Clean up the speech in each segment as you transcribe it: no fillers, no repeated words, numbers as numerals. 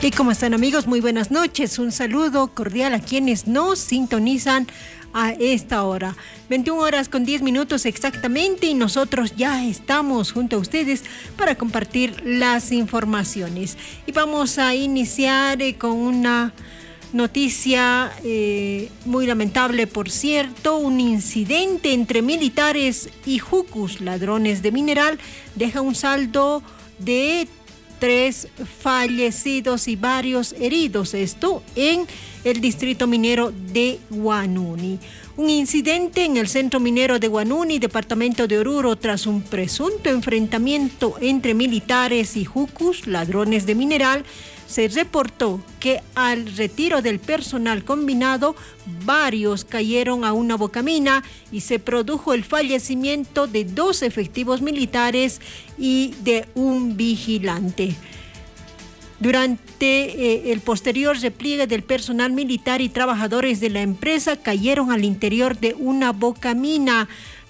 ¿Y cómo están, amigos? Muy buenas noches. Un saludo cordial a quienes nos sintonizan a esta hora. 21 horas con 10 minutos exactamente, y nosotros ya estamos junto a ustedes para compartir las informaciones. Y vamos a iniciar con una noticia muy lamentable, por cierto. Un incidente entre militares y jucus, ladrones de mineral, deja un saldo de 3 fallecidos y varios heridos, esto en el distrito minero de Huanuni. Un incidente en el centro minero de Huanuni, departamento de Oruro, tras un presunto enfrentamiento entre militares y jucus, ladrones de mineral. Se reportó que al retiro del personal combinado, varios cayeron a una bocamina y se produjo el fallecimiento de 2 efectivos militares y de un vigilante. Durante el posterior repliegue del personal militar y trabajadores de la empresa, cayeron al interior de una bocamina.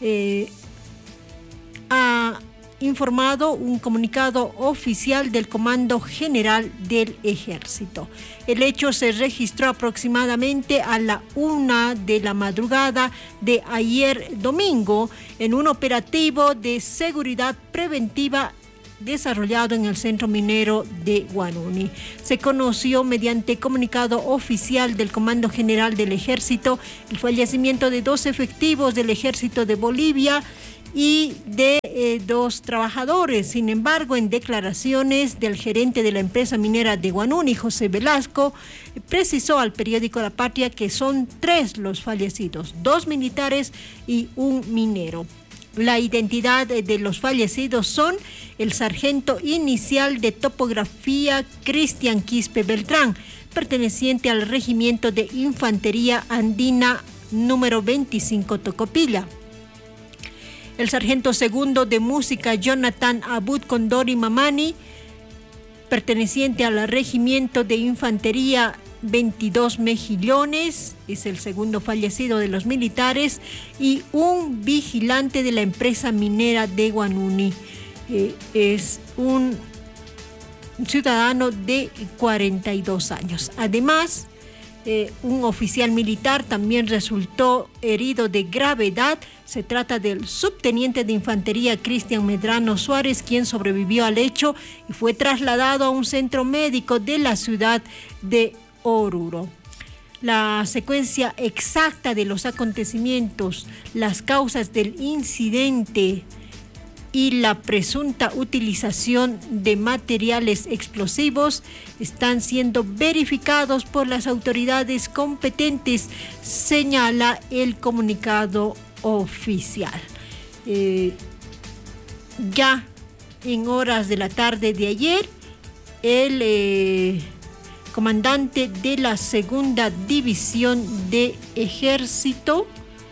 Ha informado un comunicado oficial del Comando General del Ejército. El hecho se registró aproximadamente a la 1 de la madrugada de ayer domingo en un operativo de seguridad preventiva desarrollado en el centro minero de Huanuni. Se conoció mediante comunicado oficial del Comando General del Ejército el fallecimiento de 2 efectivos del Ejército de Bolivia y de 2 trabajadores. Sin embargo, en declaraciones del gerente de la empresa minera de Huanuni, José Velasco, precisó al periódico La Patria que son 3 los fallecidos, 2 militares y un minero. La identidad de los fallecidos son el sargento inicial de topografía Cristian Quispe Beltrán, perteneciente al Regimiento de Infantería Andina número 25 Tocopilla. El sargento segundo de música Jonathan Abud Condori Mamani, perteneciente al Regimiento de Infantería 22 Mejillones, es el segundo fallecido de los militares, y un vigilante de la empresa minera de Huanuni. Es un ciudadano de 42 años. Además, un oficial militar también resultó herido de gravedad. Se trata del subteniente de infantería Cristian Medrano Suárez, quien sobrevivió al hecho y fue trasladado a un centro médico de la ciudad de Oruro. La secuencia exacta de los acontecimientos, las causas del incidente y la presunta utilización de materiales explosivos están siendo verificados por las autoridades competentes, señala el comunicado oficial. Ya en horas de la tarde de ayer, el comandante de la Segunda División de Ejército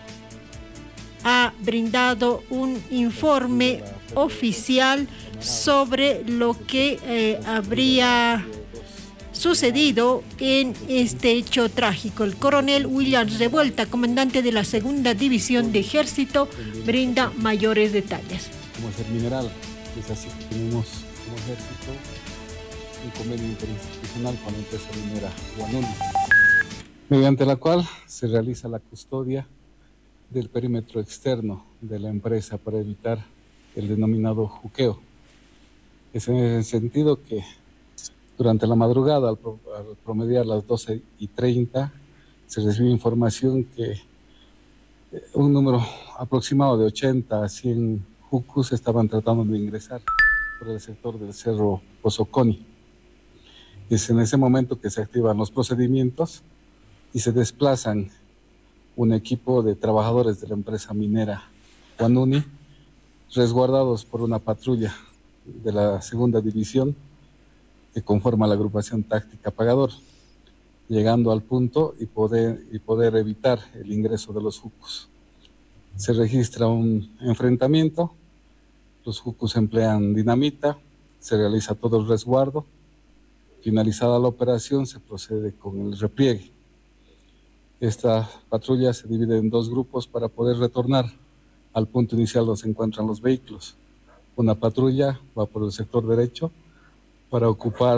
ha brindado un informe oficial sobre lo que habría sucedido en este hecho trágico. El coronel William Revuelta, comandante de la Segunda División de Ejército, brinda mayores detalles. Como es el mineral, es así que tenemos como ejército un convenio interinstitucional con la empresa minera Huanuni, mediante la cual se realiza la custodia del perímetro externo de la empresa para evitar el denominado juqueo. Es en ese sentido que durante la madrugada, al promediar las 12:30, se recibió información que un número aproximado de 80 a 100 jucus estaban tratando de ingresar por el sector del Cerro Pozoconi. Es en ese momento que se activan los procedimientos y se desplazan un equipo de trabajadores de la empresa minera Huanuni, resguardados por una patrulla de la Segunda División que conforma la agrupación táctica Pagador, llegando al punto y poder evitar el ingreso de los jucus. Se registra un enfrentamiento, los jucus emplean dinamita, se realiza todo el resguardo. Finalizada la operación, se procede con el repliegue. Esta patrulla se divide en 2 grupos para poder retornar al punto inicial donde se encuentran los vehículos. Una patrulla va por el sector derecho para ocupar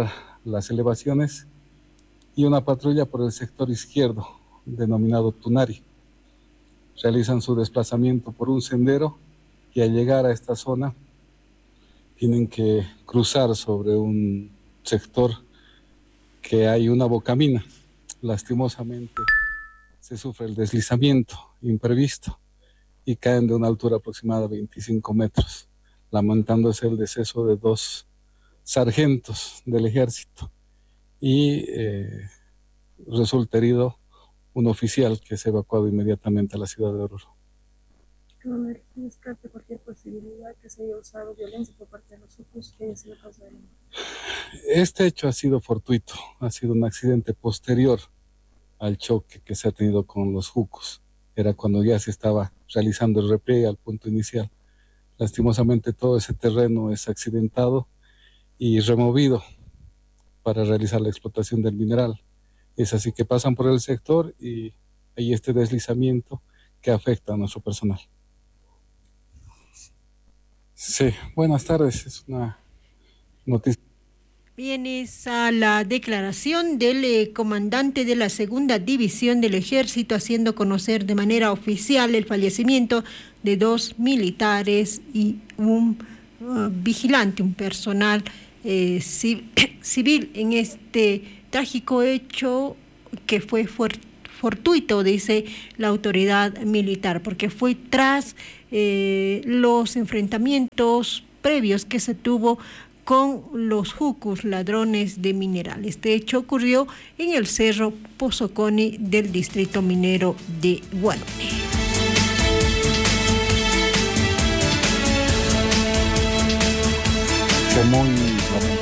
las elevaciones y una patrulla por el sector izquierdo, denominado Tunari. Realizan su desplazamiento por un sendero y al llegar a esta zona tienen que cruzar sobre un sector que hay una bocamina. Lastimosamente se sufre el deslizamiento imprevisto y caen de una altura aproximada de 25 metros, lamentándose el deceso de 2 sargentos del ejército y resulta herido un oficial que es evacuado inmediatamente a la ciudad de Oruro. ¿No descarta cualquier posibilidad que se haya usado violencia por parte de los hucus que haya sido causa de la muerte? Este hecho ha sido fortuito, ha sido un accidente posterior al choque que se ha tenido con los hucus. Era cuando ya se estaba realizando el repliegue al punto inicial. Lastimosamente todo ese terreno es accidentado y removido para realizar la explotación del mineral. Es así que pasan por el sector y hay este deslizamiento que afecta a nuestro personal. Sí, buenas tardes, es una noticia. Bien, esa la declaración del comandante de la Segunda División del Ejército haciendo conocer de manera oficial el fallecimiento de 2 militares y un vigilante, un personal civil en este trágico hecho que fue fortuito, dice la autoridad militar, porque fue tras los enfrentamientos previos que se tuvo con los hucus, ladrones de mineral. Este hecho ocurrió en el Cerro Pozoconi del distrito minero de Huánuco. Muy